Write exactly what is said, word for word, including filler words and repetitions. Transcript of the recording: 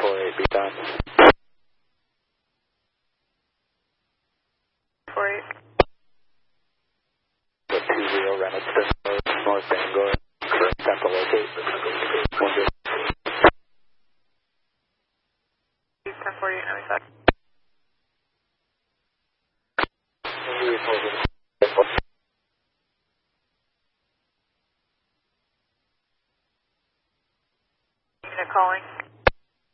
four eight, be done. four eight. two zero, Reynolds Road, North Bangor. Correct time to locate. one zero. ten forty-eight, ninety-five. Unit calling.